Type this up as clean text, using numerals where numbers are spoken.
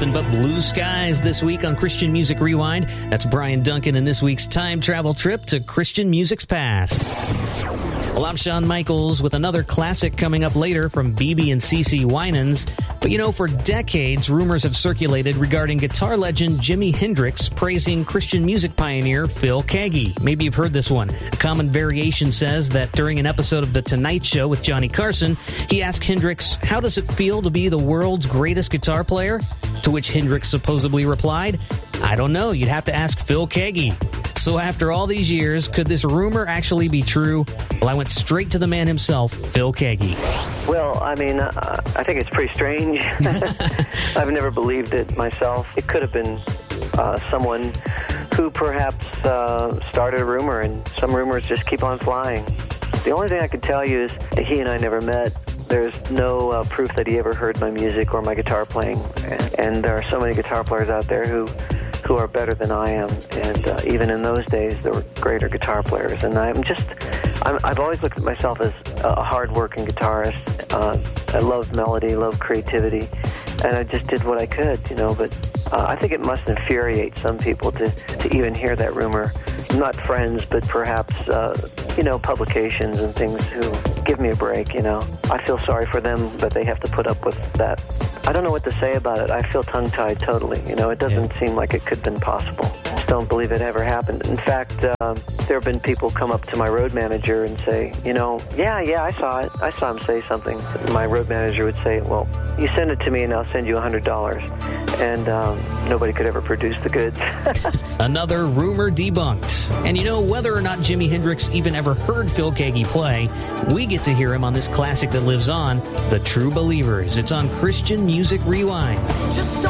Nothing but blue skies this week on Christian Music Rewind. That's Brian Duncan in this week's time travel trip to Christian music's past. Well, I'm Shawn Michaels with another classic coming up later from BB and CeCe Winans. But you know, for decades, rumors have circulated regarding guitar legend Jimi Hendrix praising Christian music pioneer Phil Keaggy. Maybe you've heard this one. A common variation says that during an episode of The Tonight Show with Johnny Carson, he asked Hendrix, "How does it feel to be the world's greatest guitar player?" To which Hendrix supposedly replied, "I don't know, you'd have to ask Phil Keaggy." So after all these years, could this rumor actually be true? Well, I went straight to the man himself, Phil Keaggy. Well, I mean, I think it's pretty strange. I've never believed it myself. It could have been someone who perhaps started a rumor, and some rumors just keep on flying. The only thing I can tell you is that he and I never met. There's no proof that he ever heard my music or my guitar playing. And there are so many guitar players out there who are better than I am. And even in those days, there were greater guitar players. And I've always looked at myself as a hard-working guitarist. I love melody, love creativity, and I just did what I could, you know. But I think it must infuriate some people to even hear that rumor. Not friends, but perhaps, publications and things who give me a break, you know. I feel sorry for them that they have to put up with that. I don't know what to say about it. I feel tongue-tied totally, you know. It doesn't seem like it could have been possible. I just don't believe it ever happened. In fact, there have been people come up to my road manager and say, you know, yeah, I saw it. I saw him say something. My road manager would say, well, you send it to me and I'll send you $100. And nobody could ever produce the goods. Another rumor debunked. And you know, whether or not Jimi Hendrix even ever heard Phil Keaggy play, we get to hear him on this classic that lives on, The True Believers. It's on Christian Music Rewind.